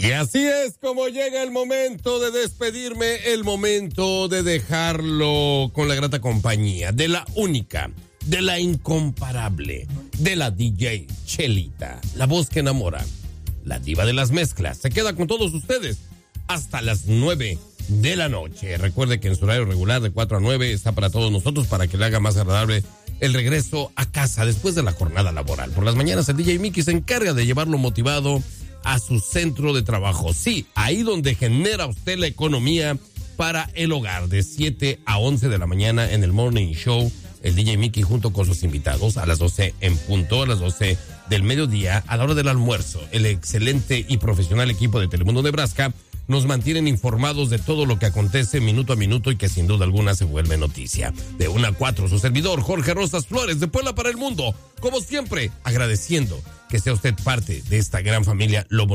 Y así es como llega el momento de despedirme, el momento de dejarlo con la grata compañía de la única, de la incomparable, de la DJ Chelita, la voz que enamora, la diva de las mezclas. Se queda con todos ustedes hasta las 9 de la noche. Recuerde que en su horario regular de 4 a 9 está para todos nosotros, para que le haga más agradable el regreso a casa después de la jornada laboral. Por las mañanas el DJ Mickey se encarga de llevarlo motivado a su centro de trabajo. Sí, ahí donde genera usted la economía para el hogar, de 7 a 11 de la mañana en el Morning Show. El DJ Mickey junto con sus invitados a las 12 en punto, a las 12 del mediodía, a la hora del almuerzo. El excelente y profesional equipo de Telemundo Nebraska nos mantienen informados de todo lo que acontece minuto a minuto y que sin duda alguna se vuelve noticia. De 1 a 4, su servidor Jorge Rosas Flores, de Puebla para el Mundo, como siempre, agradeciendo que sea usted parte de esta gran familia Lobo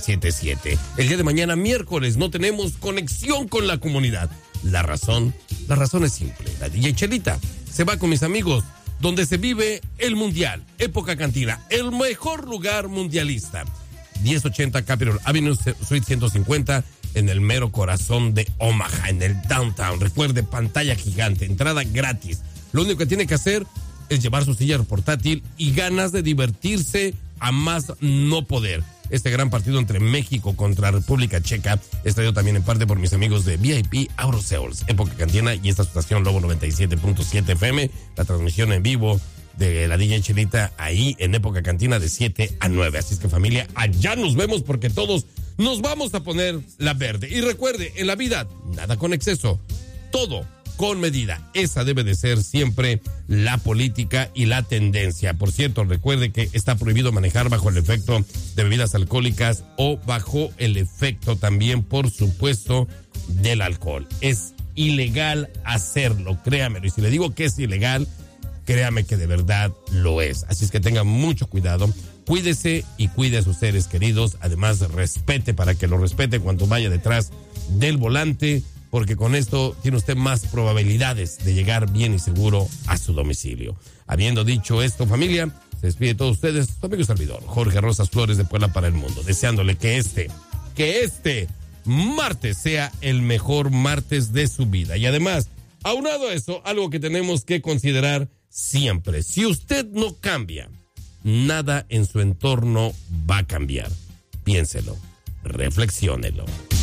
97.7. El día de mañana, miércoles, no tenemos conexión con la comunidad. La razón es simple. La DJ Chelita se va con mis amigos donde se vive el Mundial, Época Cantina, el mejor lugar mundialista. 1080 Capitol Avenue, Suite 150, en el mero corazón de Omaha, en el downtown. Recuerde, pantalla gigante, entrada gratis. Lo único que tiene que hacer es llevar su silla portátil y ganas de divertirse a más no poder. Este gran partido entre México contra República Checa es traído también en parte por mis amigos de VIP Auto Sales, Época Cantina y esta estación Lobo 97.7 FM, la transmisión en vivo de la DJ Chelita ahí en Época Cantina de 7 a 9. Así es que, familia, allá nos vemos porque todos nos vamos a poner la verde. Y recuerde, en la vida, nada con exceso, todo con medida. Esa debe de ser siempre la política y la tendencia. Por cierto, recuerde que está prohibido manejar bajo el efecto de bebidas alcohólicas o bajo el efecto también, por supuesto, del alcohol. Es ilegal hacerlo, créamelo. Y si le digo que es ilegal, créame que de verdad lo es. Así es que tenga mucho cuidado. Cuídese y cuide a sus seres queridos. Además, respete para que lo respete cuando vaya detrás del volante, porque con esto tiene usted más probabilidades de llegar bien y seguro a su domicilio. Habiendo dicho esto, familia, se despide de todos ustedes, su amigo y servidor, Jorge Rosas Flores, de Puebla para el Mundo, deseándole que este martes sea el mejor martes de su vida. Y además, aunado a eso, algo que tenemos que considerar siempre: si usted no cambia, nada en su entorno va a cambiar. Piénselo, reflexiónelo.